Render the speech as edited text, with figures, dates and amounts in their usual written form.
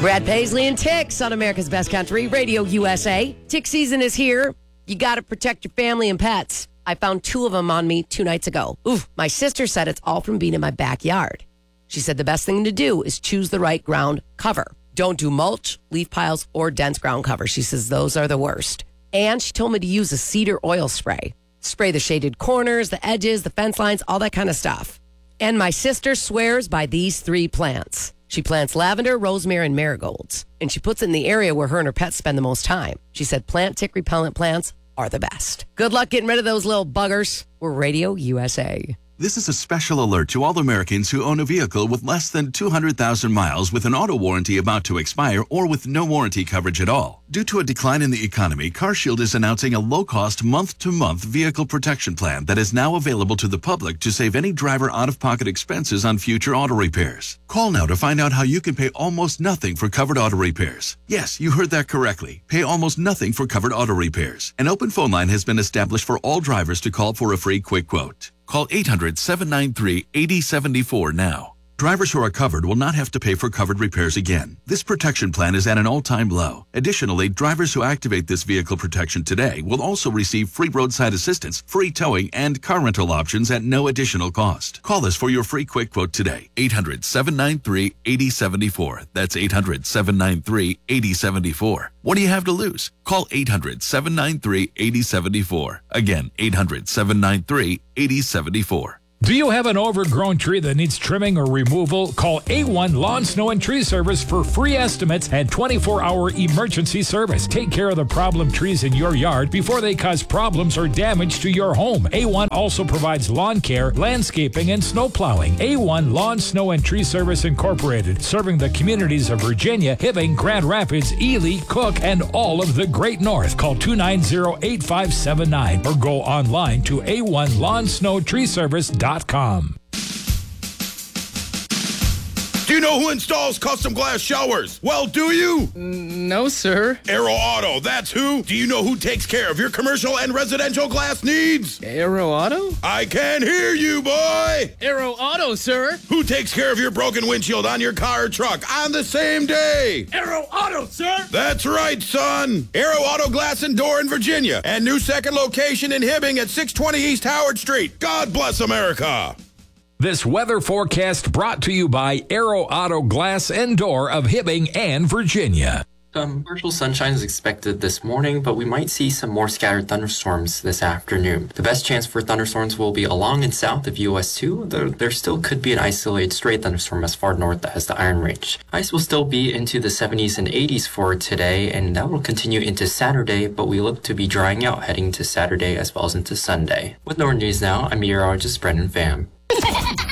Brad Paisley and Tix on America's Best Country, Radio USA. Tick season is here. You got to protect your family and pets. I found 2 of them on me 2 nights ago. Oof, my sister said it's all from being in my backyard. She said the best thing to do is choose the right ground cover. Don't do mulch, leaf piles, or dense ground cover. She says those are the worst. And she told me to use a cedar oil spray. Spray the shaded corners, the edges, the fence lines, all that kind of stuff. And my sister swears by these 3 plants. She plants lavender, rosemary, and marigolds. And she puts it in the area where her and her pets spend the most time. She said plant tick repellent plants are the best. Good luck getting rid of those little buggers. We're Radio USA. This is a special alert to all Americans who own a vehicle with less than 200,000 miles with an auto warranty about to expire or with no warranty coverage at all. Due to a decline in the economy, CarShield is announcing a low-cost month-to-month vehicle protection plan that is now available to the public to save any driver out-of-pocket expenses on future auto repairs. Call now to find out how you can pay almost nothing for covered auto repairs. Yes, you heard that correctly. Pay almost nothing for covered auto repairs. An open phone line has been established for all drivers to call for a free quick quote. Call 800-793-8074 now. Drivers who are covered will not have to pay for covered repairs again. This protection plan is at an all-time low. Additionally, drivers who activate this vehicle protection today will also receive free roadside assistance, free towing, and car rental options at no additional cost. Call us for your free quick quote today. 800-793-8074. That's 800-793-8074. What do you have to lose? Call 800-793-8074. Again, 800-793-8074. Do you have an overgrown tree that needs trimming or removal? Call A1 Lawn, Snow, and Tree Service for free estimates and 24-hour emergency service. Take care of the problem trees in your yard before they cause problems or damage to your home. A1 also provides lawn care, landscaping, and snow plowing. A1 Lawn, Snow, and Tree Service Incorporated, serving the communities of Virginia, Hibbing, Grand Rapids, Ely, Cook, and all of the Great North. Call 290-8579 or go online to A1LawnSnowTreeService.com. Do you know who installs custom glass showers? Well, do you? No, sir. Aero Auto, that's who. Do you know who takes care of your commercial and residential glass needs? Aero Auto? I can't hear you, boy. Aero Auto, sir. Who takes care of your broken windshield on your car or truck on the same day? Aero Auto, sir. That's right, son. Aero Auto Glass and Door in Virginia and new second location in Hibbing at 620 East Howard Street. God bless America. This weather forecast brought to you by Aero Auto Glass and Door of Hibbing and Virginia. Partial sunshine is expected this morning, but we might see some more scattered thunderstorms this afternoon. The best chance for thunderstorms will be along and south of US 2, though there still could be an isolated stray thunderstorm as far north as the Iron Range. Ice will still be into the 70s and 80s for today, and that will continue into Saturday, but we look to be drying out heading to Saturday as well as into Sunday. With NORD News Now, I'm meteorologist Brendan Pham.